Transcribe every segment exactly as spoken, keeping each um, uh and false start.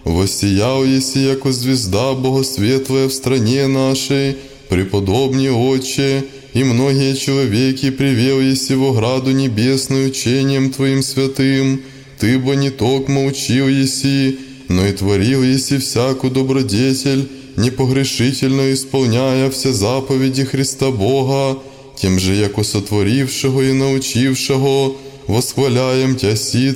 Воссиял еси, яко звезда богосветлая в стране нашей, преподобный Отче, и многие человеки привел еси во граду небесную учением Твоим святым. Ты бы не токмо учил еси, но и творил еси всякую добродетель, непогрешительно исполняя все заповеди Христа Бога, тем же, яко сотворившего и научившего, восхваляем Тя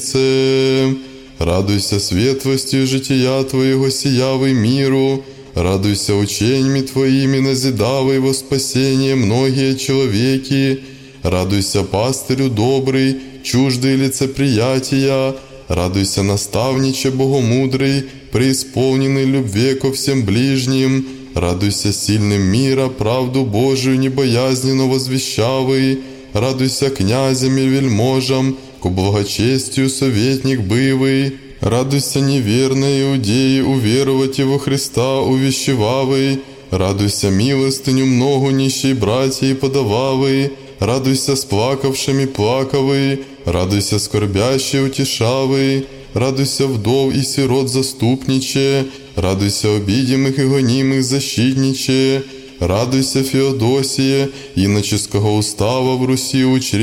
сице. Радуйся светлостью жития Твоего, сиявый миру, радуйся учениями Твоими, назидавай во спасение многие человеки, радуйся пастырю добрый, чуждый лицеприятия, радуйся наставниче богомудрый, преисполненный любви ко всем ближним, радуйся сильным мира, правду Божию небоязненно возвещавый, радуйся князям и вельможам, ко благочестию советник бывый, радуйся неверной иудеи, уверовать во Христа увещевавый, радуйся милостыню многу нищей братьей подававый, радуйся с плакавшими плаковый, радуйся скорбящий утешавый, радуйся вдов и сирот заступниче, радуйся обидимых и гонимых защитниче, радуйся Феодосие, иноческого устава в Руси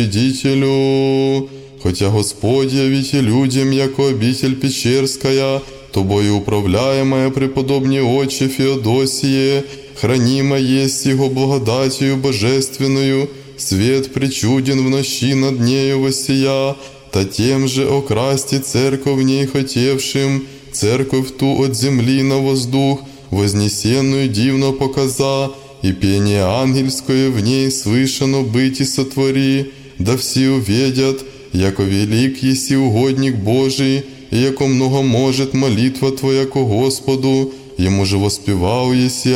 учредителю. Хотя Господь явите людям, яко обитель Печерская, Тобою управляемая преподобный Отче Феодосие, хранима есть Его благодатью божественную, свет причуден в ночи над нею воссия, та тем же окрасти церковь в ней хотевшим, церковь ту от земли на воздух, вознесенную дивно показа, и пение ангельское в ней слышано быть и сотвори, да все увидят, яко велик еси угодник Божий, и яко много может молитва Твоя ко Господу, Ему же воспевал еси,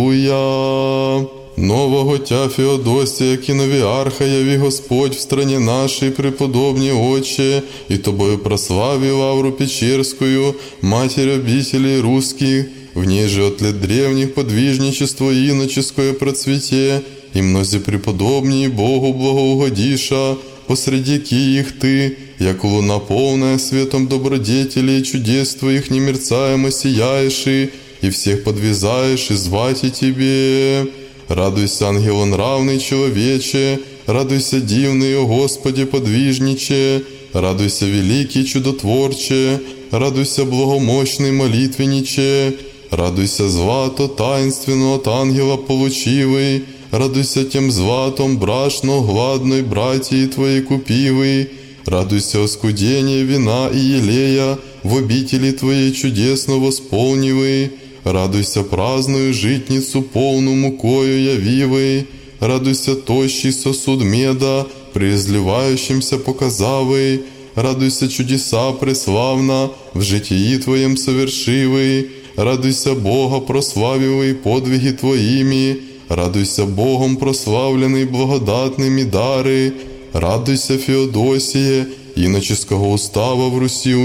аллилуйя. Нового Тя Феодосия, киновиарха, яви Господь в стране нашей, преподобный Отче, и Тобою прославил Лавру Печерскую, Матерь обителей русских, в ней же от лет древних подвижничество иноческое процвете, и мнози преподобнее Богу благоугодиша, посреди их Ты, яко луна полная светом добродетелей, чудес Твоих немерцаемо сияешь, и всех подвязаешь, и звать и Тебе. Радуйся, ангелонравный человече, радуйся, дивный, о Господи, подвижниче, радуйся, великий чудотворче, радуйся, благомощный молитвенниче, радуйся, злато таинственно от ангела получивый, радуйся тем златом брашно гладной братьи Твоей купивый, радуйся оскудение вина и елея в обители Твоей чудесно восполнивый, радуйся праздную житницу полну мукою явивой, радуйся тощий сосуд меда, преизливающимся показавый, радуйся чудеса преславно в житии Твоем совершивый, радуйся Бога прославивый подвиги Твоими, радуйся Богом прославленный благодатными дары, радуйся Феодосие, иноческого устава в Руси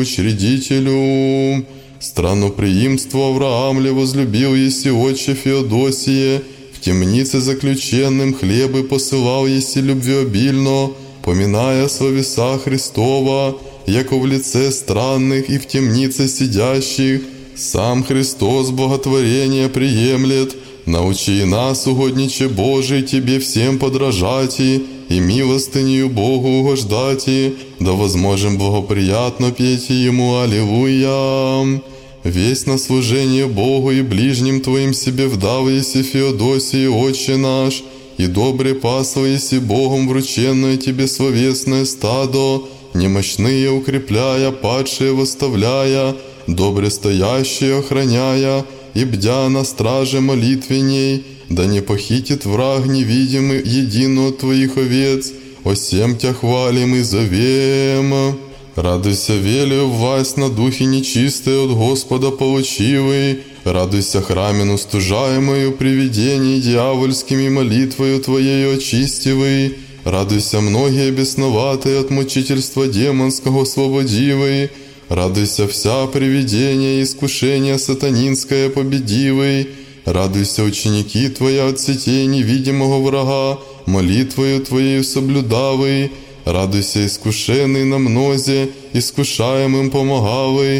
учредителю. Странноприимство Авраамле возлюбил еси Отче Феодосие, в темнице заключенным хлебы посылал еси любвеобильно, поминая словеса Христова, яко в лице странных и в темнице сидящих. Сам Христос благотворение приемлет, научи нас, угодниче Божий, Тебе всем подражати, и милостынью Богу угождати, да возможем благоприятно петь Ему аллилуйя. Весь на служение Богу и ближним Твоим себе вдав еси Феодосии, Отче наш, и добре пасва еси Богом врученное Тебе словесное стадо, немощные укрепляя, падшие восставляя, добре стоящие охраняя, и бдя на страже молитвенней, да не похитит враг невидимый едино от Твоих овец, о сем Тя хвалим и зовем. Радуйся, велию власть на духе нечистые от Господа получивый, радуйся, храмен устужаемою привидений дьявольскими молитвою Твоею очистивый, радуйся, многие бесноватые от мучительства демонского освободивый, радуйся, вся привидение и искушение сатанинское победивый, радуйся, ученики Твои от сетей невидимого врага, молитвою Твоею соблюдавый, радуйся, искушенный на мнозе, искушаемым помогавый,